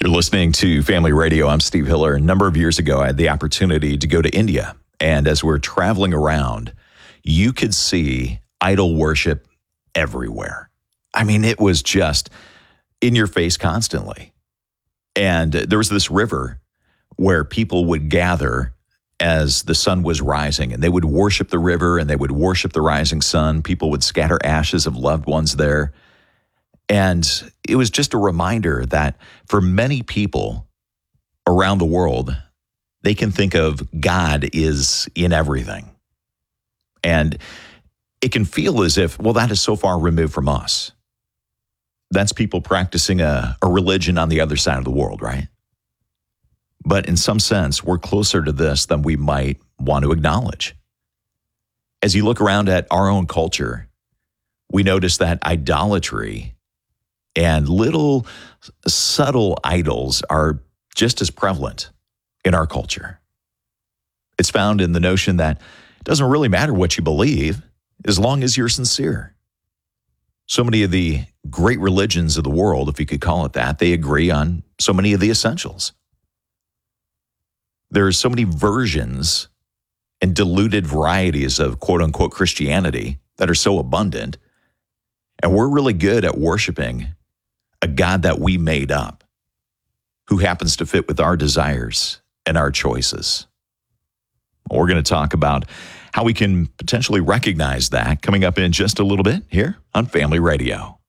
You're listening to Family Radio. I'm Steve Hiller. A number of years ago, I had the opportunity to go to India. And as we're traveling around, you could see idol worship everywhere. I mean, it was just in your face constantly. And there was this river where people would gather as the sun was rising, and they would worship the river and they would worship the rising sun. People would scatter ashes of loved ones there. And it was just a reminder that for many people around the world, they can think of God is in everything. And it can feel as if, well, that is so far removed from us. That's people practicing a religion on the other side of the world, right? But in some sense, we're closer to this than we might want to acknowledge. As you look around at our own culture, we notice that idolatry and little subtle idols are just as prevalent in our culture. It's found in the notion that it doesn't really matter what you believe as long as you're sincere. So many of the great religions of the world, if you could call it that, they agree on so many of the essentials. There are so many versions and diluted varieties of quote-unquote Christianity that are so abundant, and we're really good at worshiping a God that we made up, who happens to fit with our desires and our choices. We're going to talk about how we can potentially recognize that coming up in just a little bit here on Family Radio.